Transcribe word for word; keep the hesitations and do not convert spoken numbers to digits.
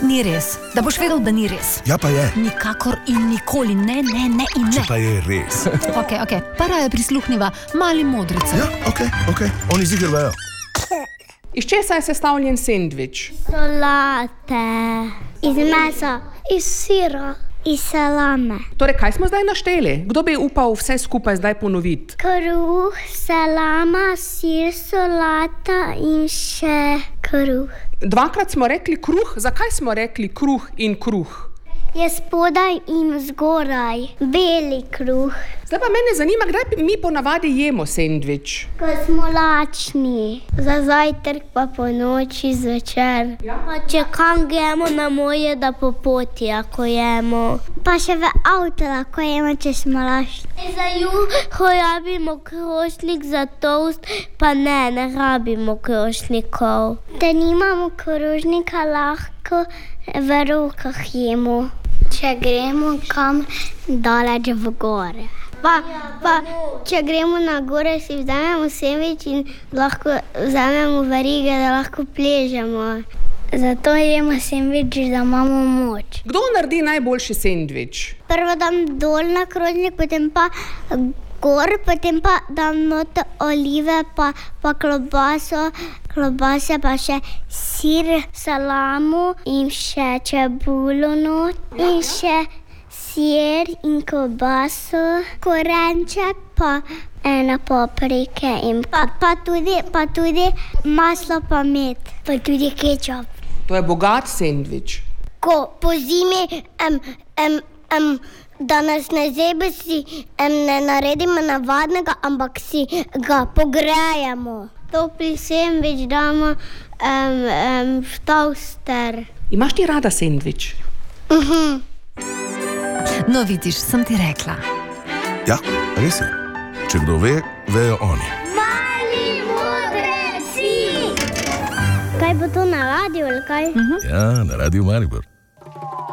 Ni res. Da boš vedel, da ni res. Ja, pa je. Nikakor in nikoli. Ne, ne, ne in ne. Če pa je res. Ok, ok. Para je prisluhniva mali modrica. Ja, ok, ok. Oni ziger vejo. Iz česa je sestavljen sendvič? Solate. Iz mesa. Iz sira. Iz salame. Torej, kaj smo zdaj našteli? Kdo bi upal vse skupaj zdaj ponoviti? Kruh, salama, sir, solata in še kruh. Dvakrat smo rekli kruh. Zakaj smo rekli kruh in kruh? Je spodaj in zgoraj. Beli kruh. Zdaj pa mene zanima, kdaj mi ponavadi jemo sendvič? Ko smo lačni. Za zajtrk pa po noči zvečer. Ja. Pa če kam gremo na moje, da po poti, ako jemo. Pa še v avto lahko jemo, če smo lačni. Za juho rabimo krožnik, za toast pa ne, ne rabimo krožnikov. Da nimamo krožnika, lahko v rokah jemo. Če gremo kam daleč v gore. Pa, pa če gremo na gore, si vzamemo sendvič in lahko vzamemo verige, da lahko pležemo. Zato jemo sendvič, da imamo moč. Kdo naredi najboljši sendvič? Prvo dam dol na krožnik, potem pa gor, potem pa dam noter olive, pa, pa klobaso, klobase pa še sir, salamo in še čebulo not in še sir in klobaso, korenček pa ena paprike in pa, pa, tudi, pa tudi maslo pa med, pa tudi kečap. To je bogat sendvič. Ko po zimi em, em, em, da nas ne zebe, si em, ne naredimo navadnega, ampak si ga pogrejemo. Topli sendvič damo em, em, v toaster. Imaš ti rada sendvič? Uh-huh. No, vidiš, sem ti rekla. Ja, res je. Če kdo ve, vejo oni. Mali modreci! Kaj bo to na radiju ali kaj? Ja, na Radiu Maribor.